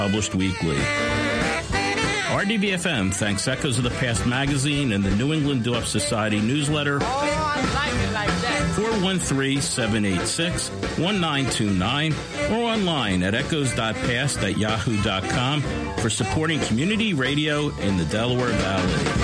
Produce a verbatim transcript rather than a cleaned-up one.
published weekly. R D V F M thanks Echoes of the Past magazine and the New England Do-Up Society newsletter. Oh, I like it like that. four one three, seven eight six, one nine two nine or online at echoes dot past at yahoo dot com for supporting community radio in the Delaware Valley.